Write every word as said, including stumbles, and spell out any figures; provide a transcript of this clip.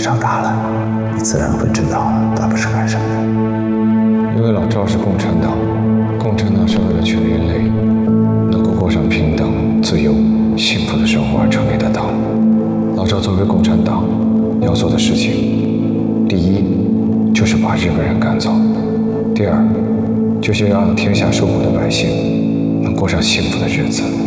长大了，你自然会知道他们是干什么的。 因为老赵是共产党，共产党是为了全人类能够过上平等、自由、幸福的生活而成立的党。老赵作为共产党要做的事情，第一就是把日本人赶走，第二就是要让天下受苦的百姓能过上幸福的日子。